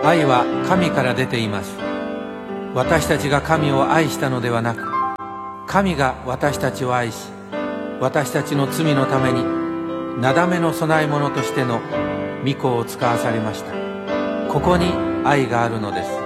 愛は神から出ています。私たちが神を愛したのではなく、神が私たちを愛し、私たちの罪のためになだめの供え物としての御子を使わされました。ここに愛があるのです。